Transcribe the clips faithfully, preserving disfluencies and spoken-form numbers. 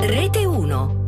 Rete uno.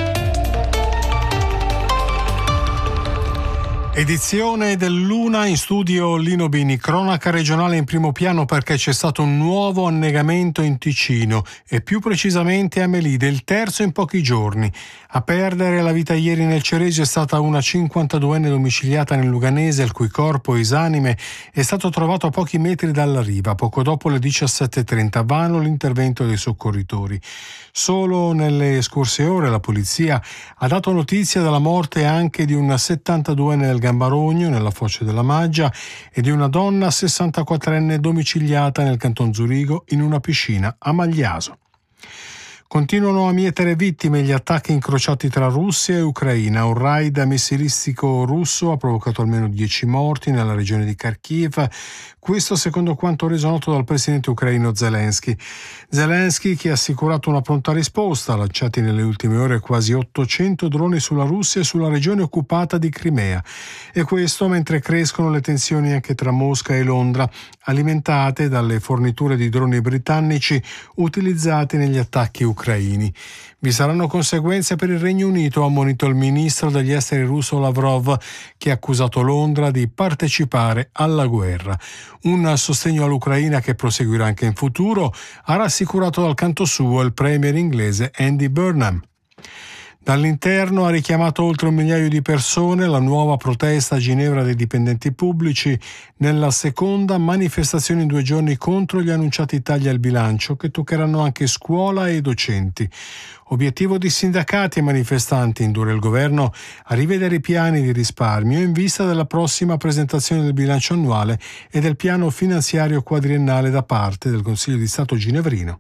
Edizione dell'una, in studio Lino Bini. Cronaca regionale in primo piano perché c'è stato un nuovo annegamento in Ticino e più precisamente a Melide, il terzo in pochi giorni. A perdere la vita ieri nel Ceresio è stata una cinquantaduenne domiciliata nel Luganese, il cui corpo esanime è stato trovato a pochi metri dalla riva, poco dopo le diciassette e trenta. Vano l'intervento dei soccorritori. Solo nelle scorse ore la polizia ha dato notizia della morte anche di una settantaduenne del Gambarogno, nella foce della Maggia, e di una donna sessantaquattrenne domiciliata nel canton Zurigo in una piscina a Magliaso. Continuano a mietere vittime gli attacchi incrociati tra Russia e Ucraina. Un raid missilistico russo ha provocato almeno dieci morti nella regione di Kharkiv. Questo secondo quanto reso noto dal presidente ucraino Zelensky. Zelensky che ha assicurato una pronta risposta, lanciati nelle ultime ore quasi ottocento droni sulla Russia e sulla regione occupata di Crimea. E questo mentre crescono le tensioni anche tra Mosca e Londra, alimentate dalle forniture di droni britannici utilizzati negli attacchi ucraini. Vi saranno conseguenze per il Regno Unito, ha ammonito il ministro degli esteri russo Lavrov, che ha accusato Londra di partecipare alla guerra. Un sostegno all'Ucraina che proseguirà anche in futuro, ha rassicurato dal canto suo il premier inglese Andy Burnham. Dall'interno ha richiamato oltre un migliaio di persone la nuova protesta a Ginevra dei dipendenti pubblici nella seconda manifestazione in due giorni contro gli annunciati tagli al bilancio che toccheranno anche scuola e docenti. Obiettivo di sindacati e manifestanti: indurre il governo a rivedere i piani di risparmio in vista della prossima presentazione del bilancio annuale e del piano finanziario quadriennale da parte del Consiglio di Stato ginevrino.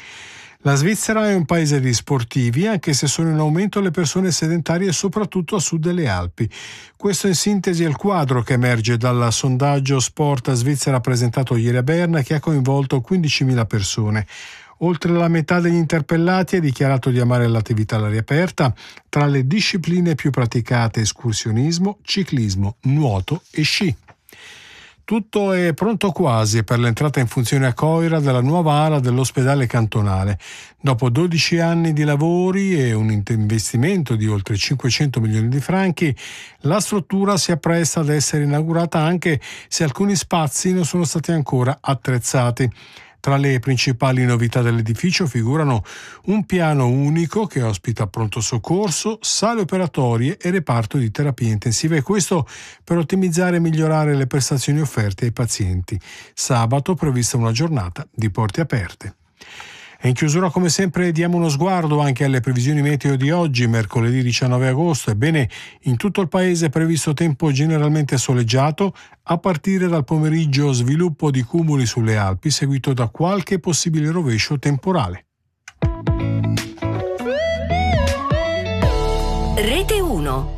La Svizzera è un paese di sportivi, anche se sono in aumento le persone sedentarie soprattutto a sud delle Alpi. Questo in sintesi è il quadro che emerge dal sondaggio Sport Svizzera presentato ieri a Berna, che ha coinvolto quindicimila persone. Oltre la metà degli interpellati ha dichiarato di amare l'attività all'aria aperta. Tra le discipline più praticate escursionismo, ciclismo, nuoto e sci. Tutto è pronto quasi per l'entrata in funzione a Coira della nuova ala dell'ospedale cantonale. Dopo dodici anni di lavori e un investimento di oltre cinquecento milioni di franchi, la struttura si appresta ad essere inaugurata anche se alcuni spazi non sono stati ancora attrezzati. Tra le principali novità dell'edificio figurano un piano unico che ospita pronto soccorso, sale operatorie e reparto di terapie intensive, e questo per ottimizzare e migliorare le prestazioni offerte ai pazienti. Sabato prevista una giornata di porte aperte. E in chiusura, come sempre, diamo uno sguardo anche alle previsioni meteo di oggi, mercoledì diciannove agosto. Ebbene, in tutto il paese è previsto tempo generalmente soleggiato, a partire dal pomeriggio sviluppo di cumuli sulle Alpi, seguito da qualche possibile rovescio temporale. Rete uno.